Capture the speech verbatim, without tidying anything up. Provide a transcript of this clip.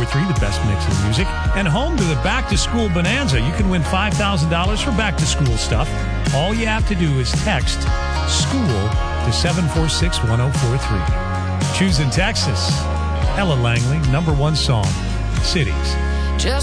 three, the best mix of music. And home to the Back to School Bonanza. You can win five thousand dollars for back to school stuff. All you have to do is text SCHOOL to seven four six one zero four three. Choosing Texas. Ella Langley, number one song, Cities.